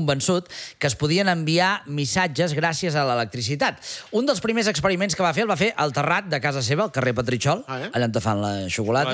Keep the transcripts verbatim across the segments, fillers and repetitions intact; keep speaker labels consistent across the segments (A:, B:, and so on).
A: convençut que es podien enviar missatges gràcies a l'electricitat. Un dels primers experiments que va fer el va fer al terrat de casa seva, al carrer Petritxol, allà on fan la xocolata.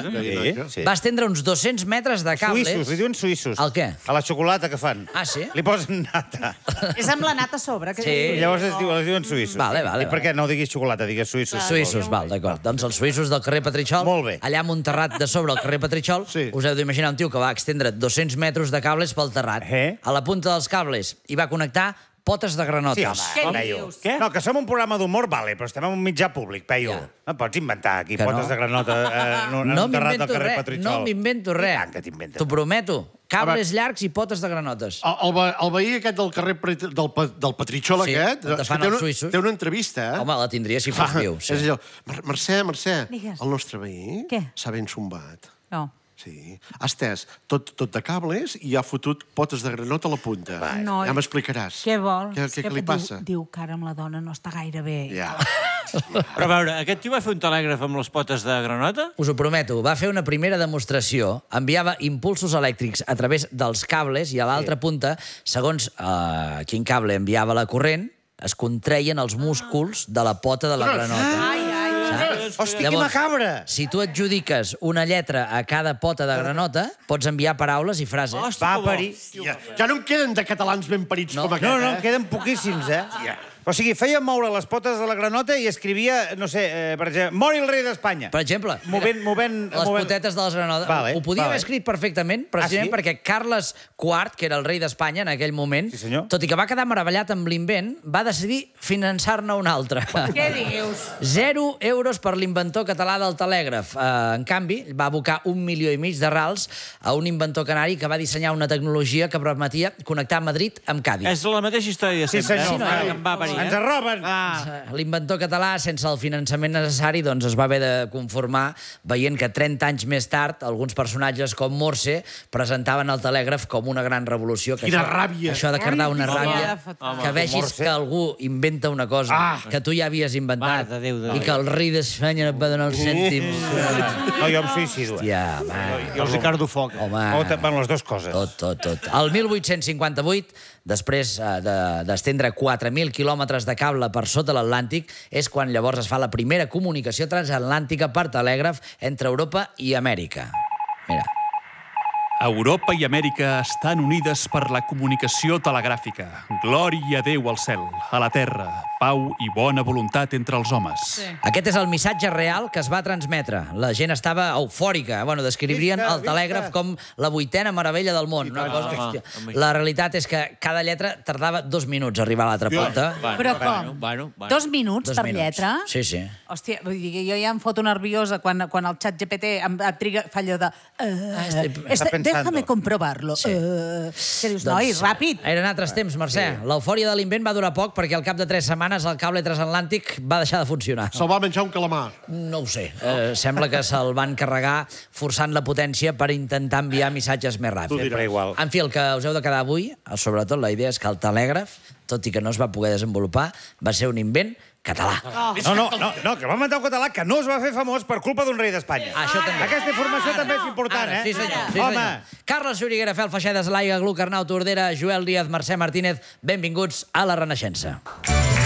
A: Va estendre uns dos-cents metres de cables.
B: Suïssos, li diuen suïssos.
A: El què?
B: A la xocolata que fan.
A: Ah, sí?
B: Li posen nata.
C: És amb la nata a sobre.
A: Sí.
B: Llavors es diuen suïssos.
A: Vale, vale.
B: I per què no diguis xocolata, digues suïssos?
A: Suïssos, val, d'acord. Doncs els suïssos del carrer Petritxol,
B: Molt bé.
A: allà amb un terrat de sobre al carrer Petritxol, us heu d'imaginar un tio que va extendre dos-cents metres de cables pel terrat. A la punta dels cables hi va connectar potes de granotes.
B: Sí, home, Peyu. No, que som un programa d'humor, vale, però estem en un mitjà públic, Peyu. No pots inventar aquí potes de granota en un terrat del carrer Petritxol.
A: No m'invento res. T'ho prometo. Cables llargs i potes de granotes.
D: El veí aquest del carrer del Petritxol aquest té una entrevista, eh?
A: Home, la tindria si fos viu.
D: És allò, Mercè, Mercè, el nostre veí s'ha ben zumbat.
C: No.
D: Sí. Ha estès tot de cables i ha fotut potes de granota a la punta. Ja m'explicaràs.
C: Què vol?
D: Què li passa?
C: Diu que ara amb la dona no està gaire bé.
D: Ja.
E: Però a veure, aquest tio va fer un telègraf amb les potes de granota?
A: Us ho prometo, va fer una primera demostració, enviava impulsos elèctrics a través dels cables i a l'altra punta, segons quin cable enviava la corrent, es contreien els músculs de la pota de la granota.
C: Ai, ai,
B: Hòstia, que macabre!
A: Si tu adjudiques una lletra a cada pota de granota, pots enviar paraules i frases.
B: Va parir.
D: Ja no en queden de catalans ben parits com aquest, eh?
B: No, no, en queden poquíssims, eh? O sigui, feia moure les potes de la granota i escrivia, no sé, per exemple, mori el rei d'Espanya.
A: Per exemple,
B: movent...
A: les potetes de les granotes. Ho podia haver escrit perfectament, precisament perquè Carles quart, que era el rei d'Espanya en aquell moment, tot i que va quedar meravellat amb l'invent, va decidir finançar-ne un altre.
C: Què dius?
A: Zero euros per l'inventor català del telègraf. En canvi, va abocar un milió i mig de rals a un inventor canari que va dissenyar una tecnologia que permetia connectar Madrid amb Cádiz.
E: És la mateixa història de sempre.
B: Sí, senyor. Ens arroben!
A: L'inventor català, sense el finançament necessari, doncs es va haver de conformar veient que trenta anys més tard alguns personatges com Morse presentaven el telègraf com una gran revolució.
D: Quina ràbia!
A: Això ha de cardar una ràbia. Que vegis que algú inventa una cosa que tu ja havies inventat i que el rei d'Espanya no et va donar els cèntims.
B: No, jo em suïcido.
A: Hòstia,
E: I el Ricardo Foc.
A: Home...
B: Bueno, les dues coses.
A: Tot, tot, tot. El mil vuit-cents cinquanta-vuit, després d'estendre quatre mil quilòmetres de cable per sota l'Atlàntic, és quan llavors es fa la primera comunicació transatlàntica per telègraf entre Europa i Amèrica. Mira.
F: Europa i Amèrica estan unides per la comunicació telegràfica. Glòria a Déu al cel, a la terra, pau i bona voluntat entre els homes.
A: Aquest és el missatge real que es va transmetre. La gent estava eufòrica. Bueno, descriurien el telègraf com la vuitena meravella del món. La realitat és que cada lletra tardava dos minuts a arribar a l'altra punta.
C: Però com? Dos minuts per lletra?
A: Sí, sí.
C: Hòstia, vull dir que jo ja em foto nerviosa quan el xat G P T em triga, fa allò de... Déjame comprovarlo. Què dius, noi, ràpid.
A: Eren altres temps, Mercè. L'eufòria de l'invent va durar poc perquè al cap de tres setmanes el cable transatlàntic va deixar de funcionar.
D: Se'l va menjar un calamar.
A: No ho sé. Sembla que se'l van carregar forçant la potència per intentar enviar missatges més ràpids. En fi, el que us heu de quedar avui, sobretot la idea és que el telègraf, tot i que no es va poder desenvolupar, va ser un invent català.
B: No, no, no, que va inventar un català que no es va fer famós per culpa d'un rei d'Espanya. Aquesta informació també és important, eh?
A: Sí, senyor. Home! Carles Xuriguera, Fel Feixedes, Laiga, Gluc, Arnau Tordera, Joel Díaz, Mercè Martínez, benvinguts a La Renaixença.